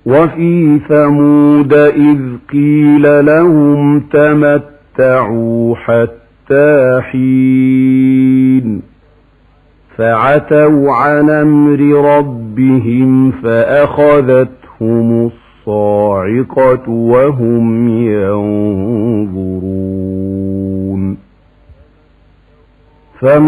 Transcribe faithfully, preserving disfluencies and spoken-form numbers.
وفي ثمود إذ قيل لهم تمتعوا حتى حين فعتوا عن أمر ربهم فأخذتهم الصاعقة وهم ينظرون.